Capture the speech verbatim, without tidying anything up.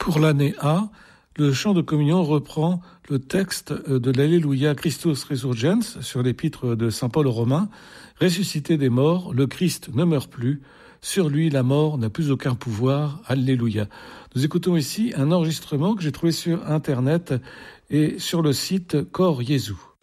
Pour l'année A, le chant de communion reprend le texte de l'Alléluia Christus Resurgens sur l'épître de saint Paul aux Romains. Ressuscité des morts, le Christ ne meurt plus. Sur lui, la mort n'a plus aucun pouvoir. Alléluia. Nous écoutons ici un enregistrement que j'ai trouvé sur Internet et sur le site Cor Jésus.